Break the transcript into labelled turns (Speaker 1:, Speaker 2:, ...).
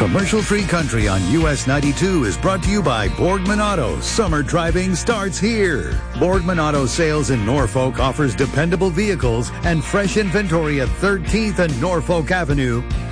Speaker 1: Commercial-free country on US 92 is brought to you by Borgman Auto. Summer driving starts here. Borgman Auto Sales in Norfolk offers dependable vehicles and fresh inventory at 13th and Norfolk Avenue.